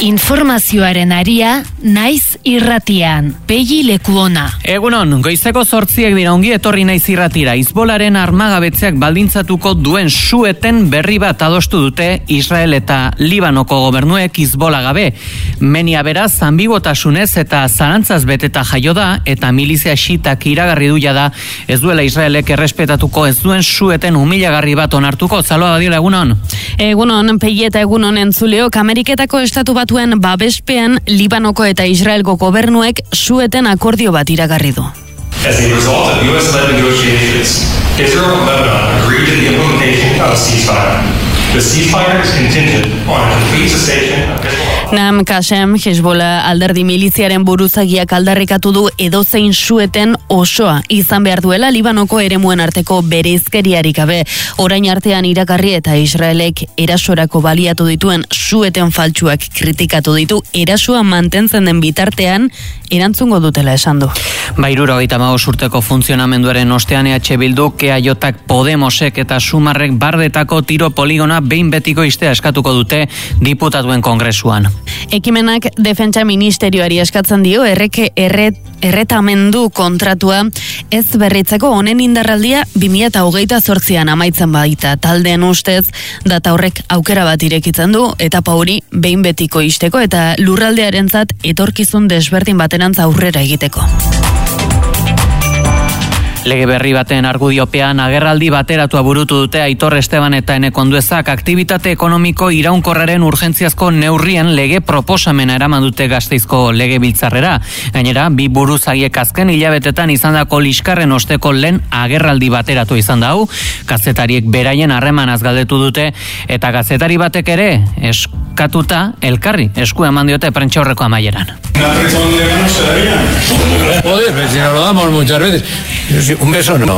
Informazioaren aria, naiz irratian. Pegi Lekuona. Egunon, goizeko 8 dira, ongi etorri naiz irratira. Hizbolaren armagabetzeak baldintzatuko duen sueten berri bat adostu dute Israel eta Libanoko gobernuek Hizbola gabe. Menia beraz, anbigotasunez eta zarantzaz beteta jaio da, eta milizia xiitak iragarri du jada, ez duela Israelek errespetatuko ez duen sueten humilagarri bat onartuko. Zaloa badiola, egunon? Egunon, Pegi eta egunon entzuleok, Ameriketako estatu batuen babespean Libanoko eta Israelgo gobernuek sueten akordio bat iragarri du. As a result of U.S.-led negotiations, Israel and Lebanon agreed to the implementation of a ceasefire. The ceasefire is contingent on a complete cessation of Hezbollah. Naam Kasem, Hezbollah alderdi miliziaren buruzagiak aldarrikatu du edozein sueten osoa izan behar duela Libanoko eremuen arteko bereizkeriarik gabe. Orain artean iragarri eta Israelek erasorako baliatu dituen sueten faltsuak kritikatu ditu, erasua mantentzen den bitartean erantzungo dutela esan du. 75 urteko funtzionamenduaren ostean EH Bilduk, EAJak, Podemosek eta Sumarrek bardetako tiro poligona behin betiko istea eskatuko dute diputatuen kongresuan. Ekimenak defentsa ministerioari eskatzen dio erretamendu kontratua ez berritzeko, honen indarraldia 2028an amaitzen baita. Taldeen ustez data horrek aukera bat irekitzen du etapa hori behin betiko isteko eta lurraldearentzat etorkizun desberdin baterantz aurrera egiteko. Lege berri baten argudiopean agerraldi bateratua burutu dute Aitor Esteban eta Ene Konduezak aktibitate ekonomiko iraunkorraren urgentziazko neurrien lege proposamena eraman dute Gasteizko legebiltzarrera. Gainera, bi buruzagiek azken hilabetetan izandako liskarren osteko lehen agerraldi bateratu izan da hau. Kazetariek beraien harremanaz galdetu dute eta kazetari batek ere eskatuta elkarri esku eman diote prentsaurreko amaieran. Joder, pero si nos lo damos muchas veces. Un beso no,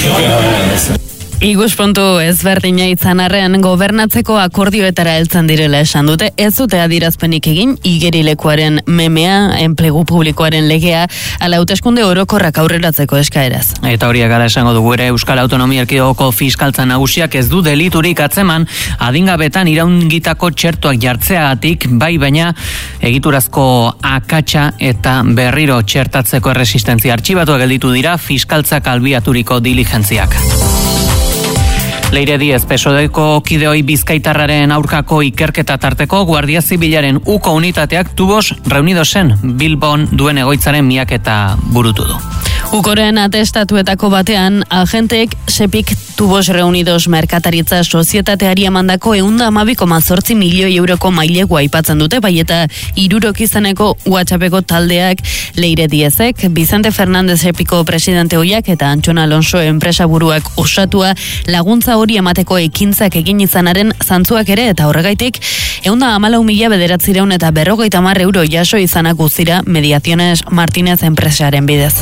Ikuspuntu ezberdina izan arren gobernatzeko akordioetara heltzen direla esan dute, ez dute adierazpenik egin igerilekuaren memea, enplegu publikoaren legea, ala hauteskunde orokorrak aurreratzeko eskaeraz. Eta horiek gara esango dugu ere Euskal Autonomia Erkidegoko fiskaltza nagusiak ez du deliturik atzeman adingabetan iraungitako txertoak jartzeagatik, bai baina egiturazko akatsa eta berriro txertatzeko erresistentzia artxibatuak gelditu dira fiskaltzak albiaturiko diligentziak. Leire Diez, PSOEko kideoi bizkaitarraren aurkako ikerketa tarteko Guardia Zibilaren uko unitateak Tubos Reunidosen Bilbon duen egoitzaren miaketa burutu du. Ukoren atestatuetako batean, agenteek Sepik Tubos Reunidos merkataritza sozietateari emandako 112,8 milioi euroko mailegua aipatzen dute, bai eta 3 izeneko WhatsAppeko taldeak Leire Diezek, Vicente Fernández Sepiko presidente ohiak eta Antxon Alonso enpresaburuak osatua laguntza hori emateko ekintzak egin izanaren zantzuak ere, eta horregaitik 114.900 eta 50 euro jaso izanak guztira Mediaciones Martínez enpresaren bidez.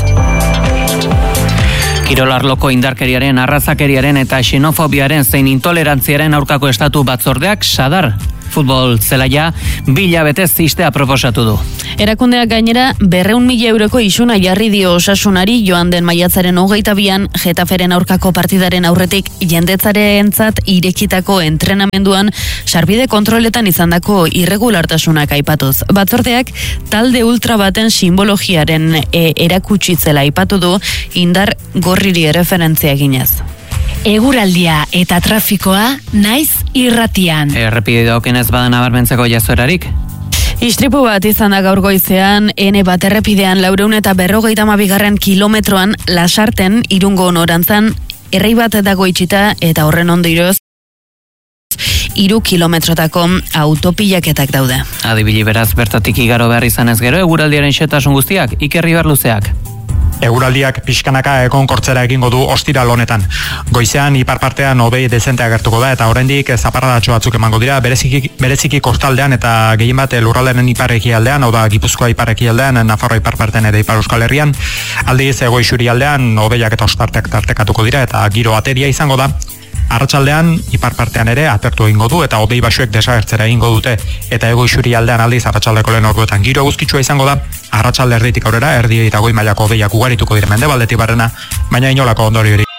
Kirolarloko indarkeriaren, arrazakeriaren eta xenofobiaren zein intolerantziaren aurkako estatu batzordeak Sadar futbol zelaia 2 hilabetez ixtea proposatu du. Erakundeak gainera 200.000 euroko isuna jarri dio Osasunari joan den maiatzaren 22an Getaferen aurkako partidaren aurretik jendetzarentzat irekitako entrenamenduan sarbide kontroletan izandako irregulartasunak aipatuz. Batzordeak talde ultra baten simbologiaren erakutsitzela aipatu du indar gorriri referentzia eginez. Eguraldia eta trafikoa naiz irratian. Errepide dagokenez bada nabarmentzeko jazoerarik? Istripu bat izan da gaur goizean, N1 errepidean 452 kilometroan Lasarten Irungo norantzan errei bat dago itxita eta horren ondorioz 3 kilometrotako autopilaketak daude. Adibili beraz bertatik igaro behar izanez gero eguraldiaren xetasun guztiak, Ikerri Berluzeak. Eguraldiak pixkanaka egonkortzera egingo du ostiral honetan. Goizean iparpartean hodei dezente agertuko da eta oraindik zaparradatxo batzuk emango dira, bereziki kostaldean eta gehien bat lurraldearen ipar-ekialdean, hau da Gipuzkoa ipar-ekialdean, Nafarroa iparpartean eta Ipar Euskal Herrian, aldiz Hego-Isurialdean hodeiak eta ostarteak tartekatuko dira eta giro ateria izango da. Arratsaldean iparpartean ere atertu egingo du eta hodei basuek desagertzera egingo dute eta Hego-Isurialdean aldiz arratsaldeko lehen orduetan giro eguzkitsua izango da. Arratsalde erditik aurrera erdi eta goi mailako hodeiak ugarituko dira mendebaldetik barrena, baina inolako ondoriorik.